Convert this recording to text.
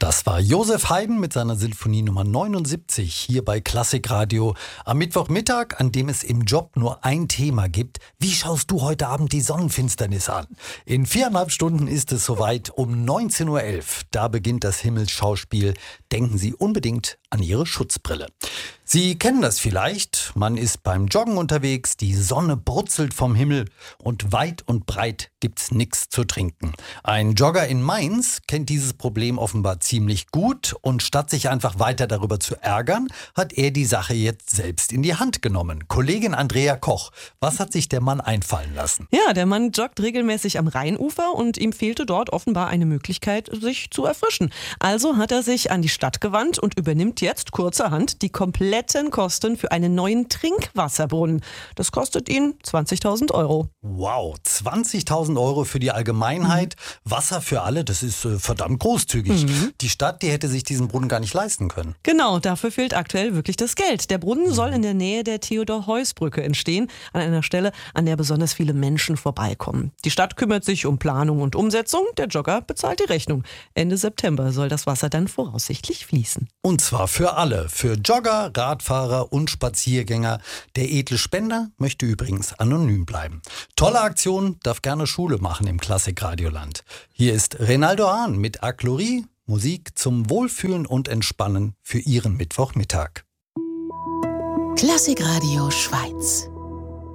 Das war Josef Haydn mit seiner Sinfonie Nummer 79 hier bei Klassikradio am Mittwochmittag, an dem es im Job nur ein Thema gibt. Wie schaust du heute Abend die Sonnenfinsternis an? In 4,5 Stunden ist es soweit, um 19.11 Uhr. Da beginnt das Himmelsschauspiel. Denken Sie unbedingt an Ihre Schutzbrille. Sie kennen das vielleicht. Man ist beim Joggen unterwegs, die Sonne brutzelt vom Himmel und weit und breit gibt's nichts zu trinken. Ein Jogger in Mainz kennt dieses Problem offenbar ziemlich gut und statt sich einfach weiter darüber zu ärgern, hat er die Sache jetzt selbst in die Hand genommen. Kollegin Andrea Koch, was hat sich der Mann einfallen lassen? Ja, der Mann joggt regelmäßig am Rheinufer und ihm fehlte dort offenbar eine Möglichkeit, sich zu erfrischen. Also hat er sich an die Stadt gewandt und übernimmt jetzt kurzerhand die kompletten Kosten für einen neuen Trinkwasserbrunnen. Das kostet ihn 20.000 Euro. Wow, 20.000 Euro für die Allgemeinheit, Wasser für alle, das ist verdammt großzügig. Die Stadt, die hätte sich diesen Brunnen gar nicht leisten können. Genau, dafür fehlt aktuell wirklich das Geld. Der Brunnen soll in der Nähe der Theodor-Heuss-Brücke entstehen, an einer Stelle, an der besonders viele Menschen vorbeikommen. Die Stadt kümmert sich um Planung und Umsetzung, der Jogger bezahlt die Rechnung. Ende September soll das Wasser dann voraussichtlich fließen. Und zwar für alle, für Jogger, Radfahrer und Spaziergänger. Der edle Spender möchte übrigens anonym bleiben. Tolle Aktion, darf gerne Schule machen im Klassikradioland. Hier ist Renaldo Hahn mit Aklorie, Musik zum Wohlfühlen und Entspannen für Ihren Mittwochmittag. Klassikradio Schweiz.